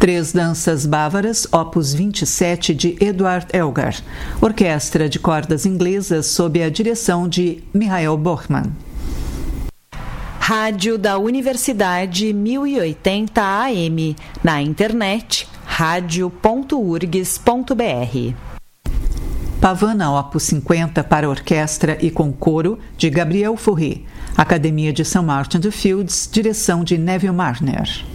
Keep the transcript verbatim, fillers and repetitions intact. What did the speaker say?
Três danças bávaras, opus vinte e sete de Eduard Elgar. Orquestra de cordas inglesas sob a direção de Michael Borchmann. Rádio da Universidade mil e oitenta A M. Na internet, radio ponto urgs ponto br. Pavana, opus cinquenta para orquestra e com coro, de Gabriel Fauré. Academia de Saint Martin de Fields, direção de Neville Marner.